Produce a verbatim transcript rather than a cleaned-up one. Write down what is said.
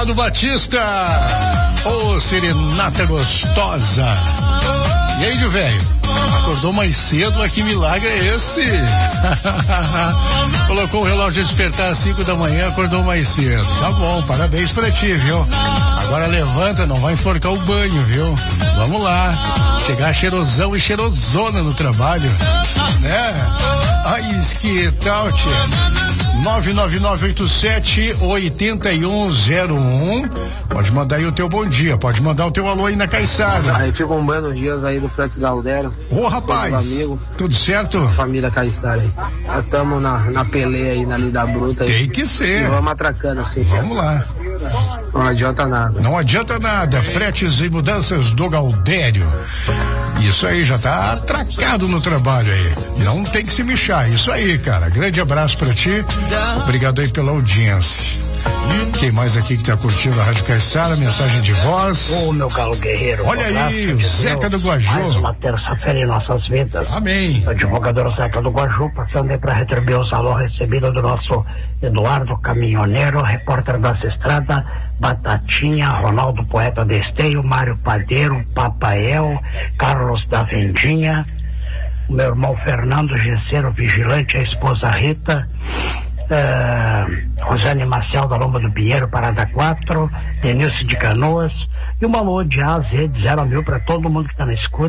Amado Batista, ô serenata gostosa. E aí, de velho? Acordou mais cedo, mas que milagre é esse? Colocou o relógio de despertar às cinco da manhã, acordou mais cedo. Tá bom, parabéns pra ti, viu? Agora levanta, não vai enforcar o banho, viu? Vamos lá, chegar cheirosão e cheirosona no trabalho, né? Aí, que tal, tia? nove nove nove oito sete oito um zero um. Pode mandar aí o teu bom dia, pode mandar o teu alô aí na Caiçara. Aí fica um bando dias aí do Flex Galdero. Ô, rapaz, amigo, tudo certo? Família Caiçara aí. Já estamos na, na peleia aí, na lida bruta aí. Tem que ser. E vamos atracando assim. Vamos lá. Não adianta nada. Não adianta nada. Fretes e mudanças do Galdério. Isso aí, já tá atracado no trabalho aí. Não tem que se mexer. Isso aí, cara. Grande abraço pra ti. Obrigado aí pela audiência. Quem mais aqui que tá curtindo a Rádio Caiçara? Mensagem de voz. Ô, meu galo guerreiro. Olha aí, o Zeca do Guaju. Mais uma terça-feira em nossas vidas. Amém. O advogado Zeca do Guaju, passando aí para retribuir os alô recebido do nosso Eduardo Caminhoneiro, repórter das estradas, Batatinha, Ronaldo Poeta de Esteio, Mário Padeiro, Papael, Carlos da Vendinha, o meu irmão Fernando Gesseiro, vigilante, a esposa Rita, Uh, Rosane Marcial da Lomba do Pinheiro, Parada quatro, Denilce de Canoas, e uma alô de A a Z de zero a mil para todo mundo que está na escuta.